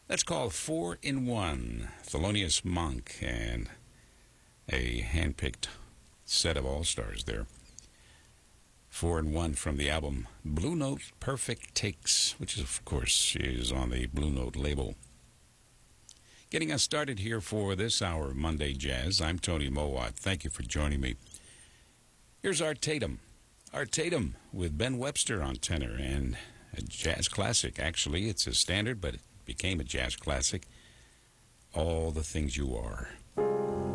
That's called Four in One. Thelonious Monk and a hand-picked set of all-stars there. Four in One from the album Blue Note Perfect Takes, which of course is on the Blue Note label. Getting us started here for this hour of Monday Jazz, I'm Tony Mowat. Thank you for joining me. Here's Art Tatum. Art Tatum with Ben Webster on tenor, and a jazz classic. Actually, it's a standard, but it became a jazz classic. All the Things You Are.